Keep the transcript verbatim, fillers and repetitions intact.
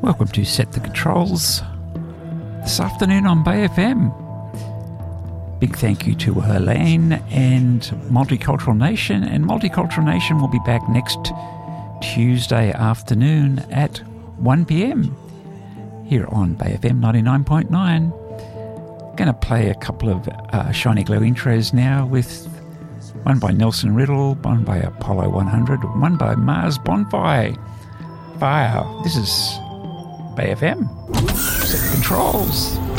Welcome to Set the Controls this afternoon on Bay F M. Big thank you to Helene and Multicultural Nation, and Multicultural Nation will be back next Tuesday afternoon at one p.m. here on Bay F M ninety-nine point nine. Going to play a couple of uh, Shiny Glow intros now, with one by Nelson Riddle, one by Apollo one hundred, one by Mars Bonfire. Fire. This is Bay F M. Set the Controls.